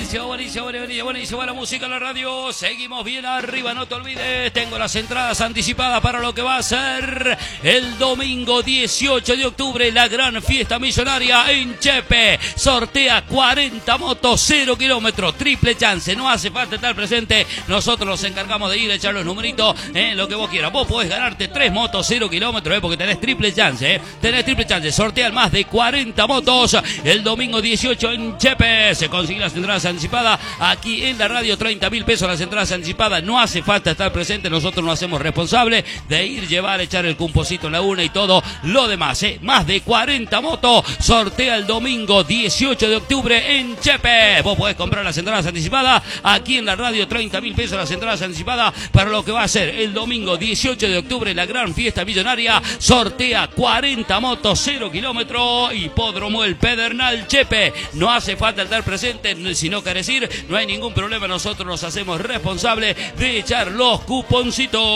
buenísimo, buenísimo la música en la radio. Seguimos bien arriba, no te olvides. Tengo las entradas anticipadas para lo que va a ser el domingo 18 de octubre, la gran fiesta millonaria en Chepe. Sortea 40 motos, 0 kilómetros, triple chance. No hace falta estar presente. Nosotros nos encargamos de ir a echar los numeritos en lo que vos quieras. Vos podés ganarte 3 motos, 0 kilómetros, porque tenés triple chance. Tenés triple chance. Sortean más de 40 motos el domingo 18 en Chepe. Se consiguen las entradas anticipadas aquí en la radio. 30.000 pesos las entradas anticipadas. No hace falta estar presente. Nosotros nos hacemos responsables de ir, llevar, echar el cumposito en la una y todo lo demás. Más de 40 motos. Sortea el domingo 18 de octubre en Chepe. Vos podés comprar las entradas anticipadas aquí en la radio. 30.000 pesos las entradas anticipadas para lo que va a ser el domingo 18 de octubre, la gran fiesta millonaria. Sortea 40 motos, 0 kilómetros, hipódromo El Pedernal Chepe. No hace falta estar presente, si no querés ir, no hay ningún problema. Nosotros nos hacemos responsables de echar los cuponcitos.